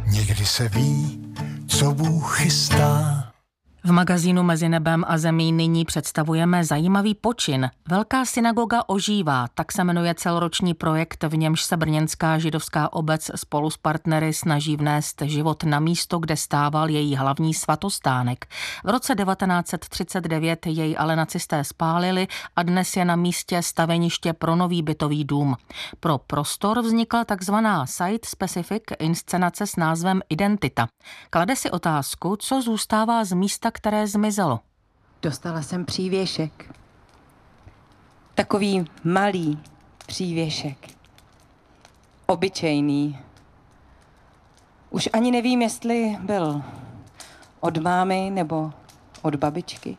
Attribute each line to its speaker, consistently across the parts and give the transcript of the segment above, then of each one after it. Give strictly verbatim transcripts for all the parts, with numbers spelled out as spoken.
Speaker 1: Někdy se ví, co Bůh chystá.
Speaker 2: V magazínu Mezi nebem a zemí nyní představujeme zajímavý počin. Velká synagoga ožívá, tak se jmenuje celoroční projekt, v němž se brněnská židovská obec spolu s partnery snaží vnést život na místo, kde stával její hlavní svatostánek. V roce devatenáct set třicet devět jej ale nacisté spálili a dnes je na místě staveniště pro nový bytový dům. Pro prostor vznikla takzvaná site-specific inscenace s názvem Identita. Klade si otázku, co zůstává z místa, které zmizelo.
Speaker 3: Dostala jsem přívěšek. Takový malý přívěšek. Obyčejný. Už ani nevím, jestli byl od mámy nebo od babičky.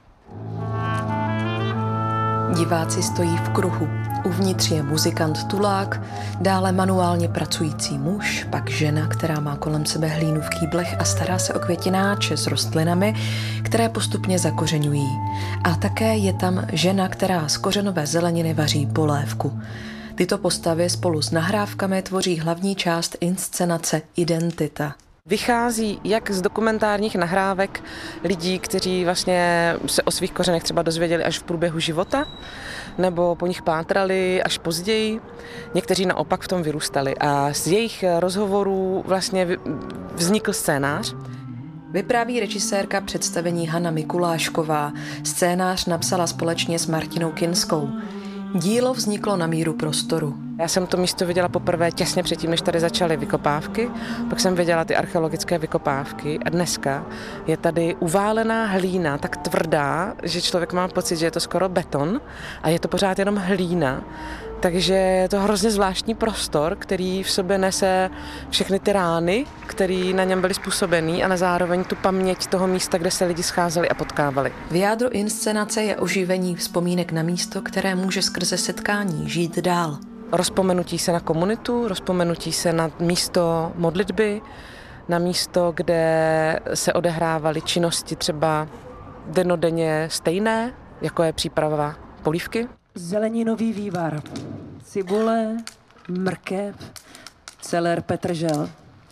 Speaker 4: Diváci stojí v kruhu. Uvnitř je muzikant Tulák, dále manuálně pracující muž, pak žena, která má kolem sebe hlínu v kýblech a stará se o květináče s rostlinami, které postupně zakořeňují. A také je tam žena, která z kořenové zeleniny vaří polévku. Tyto postavy spolu s nahrávkami tvoří hlavní část inscenace Identita.
Speaker 5: Vychází jak z dokumentárních nahrávek lidí, kteří vlastně se o svých kořenech třeba dozvěděli až v průběhu života, nebo po nich pátrali až později. Někteří naopak v tom vyrůstali a z jejich rozhovorů vlastně vznikl scénář.
Speaker 4: Vypráví režisérka představení Hana Mikulášková. Scénář napsala společně s Martinou Kinskou. Dílo vzniklo na míru prostoru.
Speaker 5: Já jsem to místo viděla poprvé těsně předtím, než tady začaly vykopávky, pak jsem viděla ty archeologické vykopávky a dneska je tady uválená hlína tak tvrdá, že člověk má pocit, že je to skoro beton a je to pořád jenom hlína. Takže je to hrozně zvláštní prostor, který v sobě nese všechny ty rány, které na něm byly způsobený a na zároveň tu paměť toho místa, kde se lidi scházeli a potkávali.
Speaker 4: V jádru inscenace je oživení vzpomínek na místo, které může skrze setkání žít dál.
Speaker 5: Rozpomenutí se na komunitu, rozpomenutí se na místo modlitby, na místo, kde se odehrávaly činnosti třeba dennodenně stejné, jako je příprava polívky.
Speaker 6: Zeleninový vývar, cibule, mrkev, celer, petržel.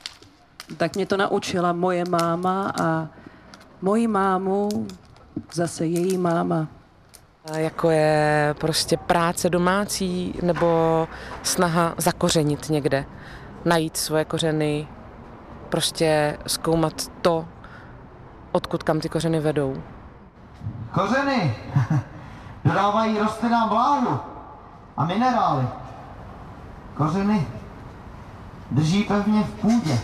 Speaker 6: Tak mě to naučila moje máma a moji mámu zase její máma.
Speaker 5: Jako je prostě práce domácí nebo snaha zakořenit někde, najít svoje kořeny, prostě zkoumat to, odkud kam ty kořeny vedou.
Speaker 7: Kořeny dodávají rostlinám vláhu a minerály. Kořeny drží pevně v půdě.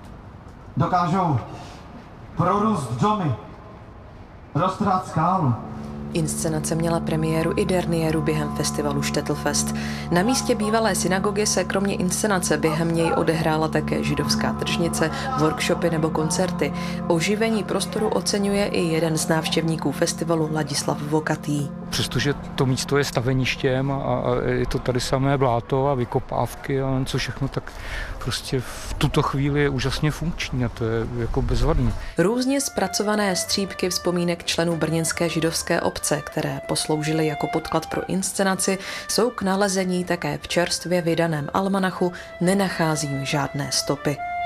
Speaker 7: Dokážou prorůst domy, roztrhat skálu.
Speaker 4: Inscenace měla premiéru i derniéru během festivalu Štettlfest. Na místě bývalé synagogy se kromě inscenace během něj odehrála také židovská tržnice, workshopy nebo koncerty. Oživení prostoru oceňuje i jeden z návštěvníků festivalu, Ladislav Vokatý.
Speaker 8: Přestože to místo je staveništěm a je to tady samé bláto a vykopávky a co všechno, tak prostě v tuto chvíli je úžasně funkční a to je jako bezvadný.
Speaker 4: Různě zpracované střípky vzpomínek členů brněnské židovské obce, které posloužily jako podklad pro inscenaci, jsou k nalezení také v čerstvě vydaném almanachu Nenacházím žádné stopy.